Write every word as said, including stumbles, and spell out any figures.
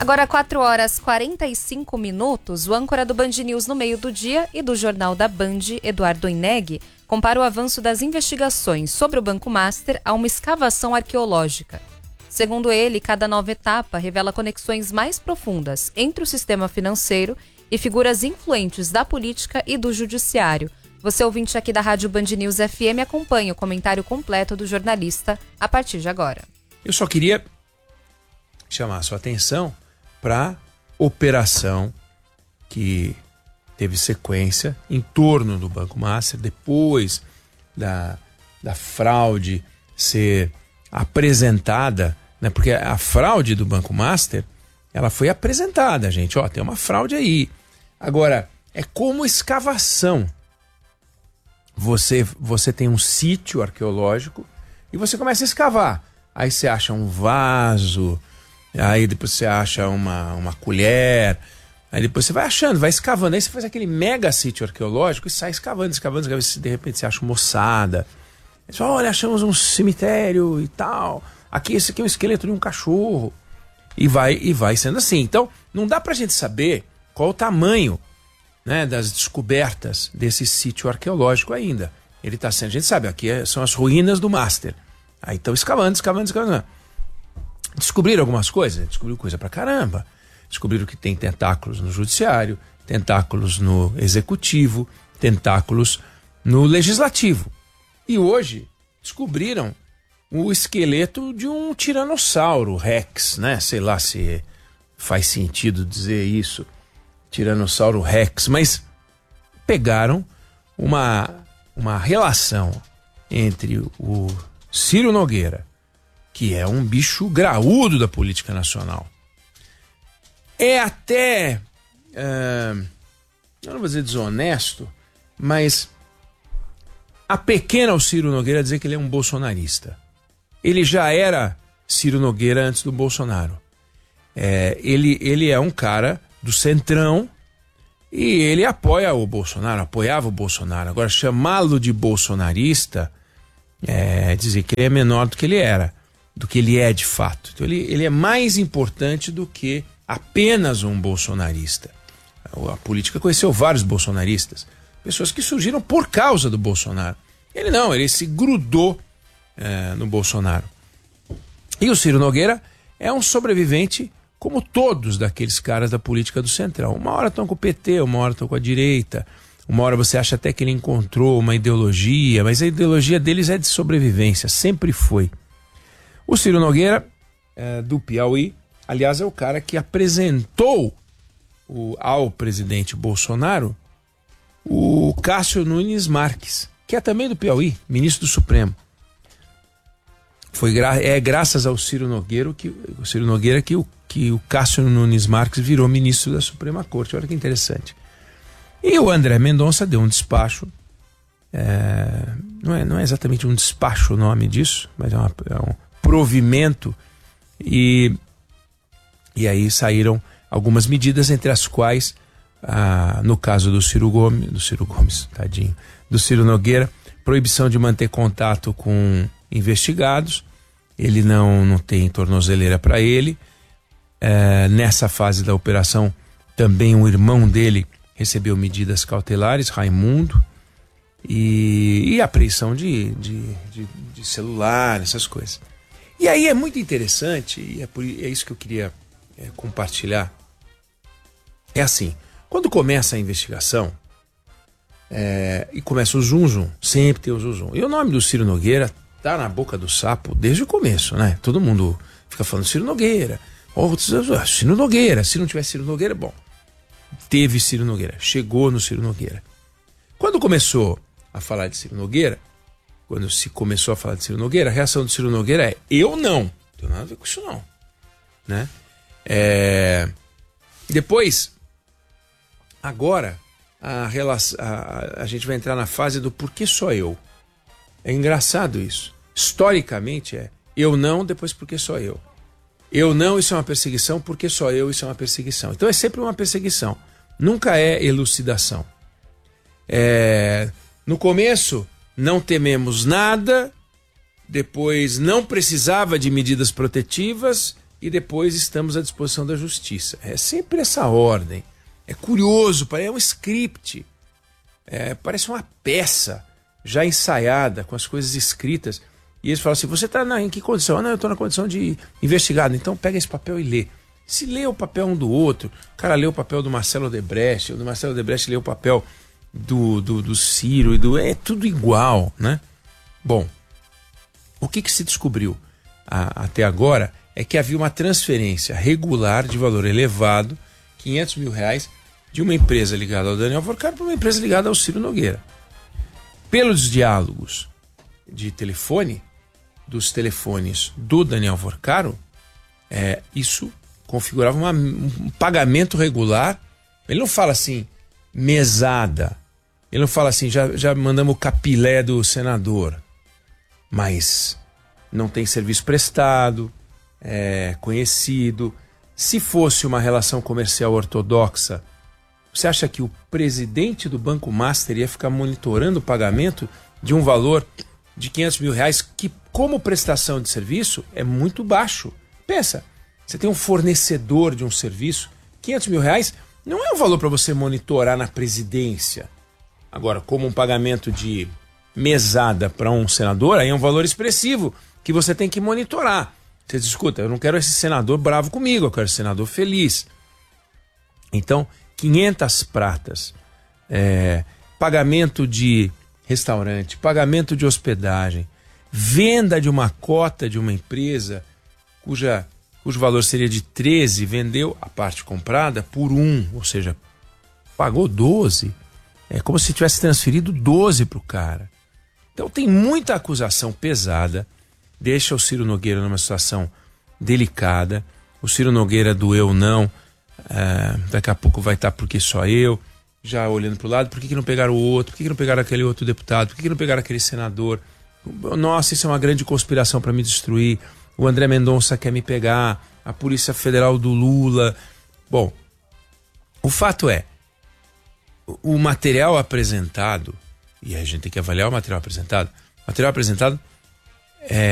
Agora, quatro horas e quarenta e cinco minutos, o âncora do Band News no meio do dia e do Jornal da Band, Eduardo Oineg, compara o avanço das investigações sobre o Banco Master a uma escavação arqueológica. Segundo ele, cada nova etapa revela conexões mais profundas entre o sistema financeiro e figuras influentes da política e do judiciário. Você, ouvinte aqui da Rádio Band News F M, acompanha o comentário completo do jornalista a partir de agora. Eu só queria chamar a sua atenção para operação que teve sequência em torno do Banco Master, depois da, da fraude ser apresentada, né? Porque a fraude do Banco Master, ela foi apresentada, gente, ó, tem uma fraude aí. Agora, é como escavação. Você, você tem um sítio arqueológico e você começa a escavar. Aí você acha um vaso, aí depois você acha uma, uma colher, aí depois você vai achando, vai escavando. Aí você faz aquele mega sítio arqueológico e sai escavando, escavando, escavando. De repente você acha uma ossada. Aí você fala, olha, achamos um cemitério e tal. Aqui, esse aqui é um esqueleto de um cachorro. E vai, e vai sendo assim. Então, não dá pra gente saber qual o tamanho, né, das descobertas desse sítio arqueológico ainda. Ele está sendo, a gente sabe, aqui é, são as ruínas do Master. Aí estão escavando, escavando, escavando. Descobriram algumas coisas? Descobriram coisa pra caramba. Descobriram que tem tentáculos no judiciário, tentáculos no executivo, tentáculos no legislativo. E hoje descobriram o esqueleto de um tiranossauro Rex, né? Sei lá se faz sentido dizer isso. Tiranossauro Rex, mas pegaram uma, uma relação entre o Ciro Nogueira, que é um bicho graúdo da política nacional. É até, uh, eu não vou dizer desonesto, mas a pequena ao Ciro Nogueira dizer que ele é um bolsonarista. Ele já era Ciro Nogueira antes do Bolsonaro. É, ele, ele é um cara do Centrão e ele apoia o Bolsonaro, apoiava o Bolsonaro. Agora, chamá-lo de bolsonarista é dizer que ele é menor do que ele era, do que ele é de fato. Então, ele, ele é mais importante do que apenas um bolsonarista. A política conheceu vários bolsonaristas, pessoas que surgiram por causa do Bolsonaro. Ele não, ele se grudou é, no Bolsonaro. E o Ciro Nogueira é um sobrevivente como todos daqueles caras da política do Centrão. Uma hora estão com o P T, uma hora estão com a direita, uma hora você acha até que ele encontrou uma ideologia, mas a ideologia deles é de sobrevivência, sempre foi. O Ciro Nogueira, é, do Piauí, aliás, é o cara que apresentou o, ao presidente Bolsonaro o Cássio Nunes Marques, que é também do Piauí, ministro do Supremo. Foi gra- é graças ao Ciro Nogueira que o Ciro Nogueira que o, que o Cássio Nunes Marques virou ministro da Suprema Corte. Olha que interessante. E o André Mendonça deu um despacho, é, não, é, não é exatamente um despacho o nome disso, mas é, uma, é um provimento, e, e aí saíram algumas medidas, entre as quais, ah, no caso do Ciro Gomes, do Ciro Gomes, tadinho, do Ciro Nogueira, proibição de manter contato com investigados, ele não, não tem tornozeleira para ele. É, nessa fase da operação, também o irmão dele recebeu medidas cautelares, Raimundo, e, e apreensão de, de, de, de celular, essas coisas. E aí é muito interessante, e é, por, é isso que eu queria é, compartilhar. É assim, quando começa a investigação, é, e começa o zum zum, sempre tem o zum zum. E o nome do Ciro Nogueira tá na boca do sapo desde o começo, né? Todo mundo fica falando Ciro Nogueira, oh, Ciro Nogueira, se não tivesse Ciro Nogueira, bom, teve Ciro Nogueira, chegou no Ciro Nogueira. Quando começou a falar de Ciro Nogueira, quando se começou a falar de Ciro Nogueira, a reação do Ciro Nogueira é, eu não, não tenho nada a ver com isso não, né? É... Depois, agora, a, relação, a, a gente vai entrar na fase do porquê só eu. É engraçado isso. Historicamente é, eu não, depois porquê só eu. Eu não, isso é uma perseguição, porque só eu, isso é uma perseguição. Então é sempre uma perseguição, nunca é elucidação. É, no começo, não tememos nada, depois não precisava de medidas protetivas, e depois estamos à disposição da justiça. É sempre essa ordem. É curioso, é um script, é, parece uma peça já ensaiada, com as coisas escritas. E eles falam assim, você está em que condição? Ah, não, eu estou na condição de investigado. Então pega esse papel e lê. Se lê o papel um do outro, o cara lê o papel do Marcelo Odebrecht, o do Marcelo Odebrecht lê o papel do, do, do Ciro, e do, é tudo igual, né? Bom, o que, que se descobriu a, até agora é que havia uma transferência regular de valor elevado, quinhentos mil reais, de uma empresa ligada ao Daniel Alvorcaro para uma empresa ligada ao Ciro Nogueira. Pelos diálogos de telefone, dos telefones do Daniel Alvorcaro, é, isso configurava uma, um pagamento regular. Ele não fala assim, mesada. Ele não fala assim, já, já mandamos o capilé do senador. Mas não tem serviço prestado, é conhecido. Se fosse uma relação comercial ortodoxa, você acha que o presidente do Banco Master ia ficar monitorando o pagamento de um valor de quinhentos mil reais que, como prestação de serviço, é muito baixo? Pensa, você tem um fornecedor de um serviço, quinhentos mil reais não é um valor para você monitorar na presidência. Agora, como um pagamento de mesada para um senador, aí é um valor expressivo que você tem que monitorar. Você diz, escuta, eu não quero esse senador bravo comigo, eu quero esse senador feliz. Então, quinhentas pratas, é, pagamento de restaurante, pagamento de hospedagem, venda de uma cota de uma empresa cuja, cujo valor seria de treze, vendeu a parte comprada por um, ou seja, pagou doze. É como se tivesse transferido doze para o cara. Então tem muita acusação pesada, deixa o Ciro Nogueira numa situação delicada. O Ciro Nogueira do eu não, é, daqui a pouco vai estar porque só eu, já olhando para o lado, por que, que não pegaram o outro, por que, que não pegaram aquele outro deputado, por que, que não pegaram aquele senador? Nossa, isso é uma grande conspiração para me destruir, o André Mendonça quer me pegar, a Polícia Federal do Lula. Bom, o fato é, o material apresentado, e a gente tem que avaliar o material apresentado, o material apresentado é